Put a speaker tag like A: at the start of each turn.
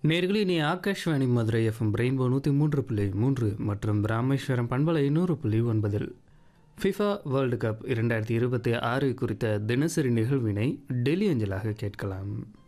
A: நேயர்களே, இனி Akashvani Madurai FM rainbow 103.3 மற்றும் ராமேஸ்வரம் பண்பலை 100.9 ஃபிஃபா வேர்ல்டு கப் 2026 குறித்த தினசரி நிகழ்வினை டெல்லி அஞ்சலாக கேட்கலாம்.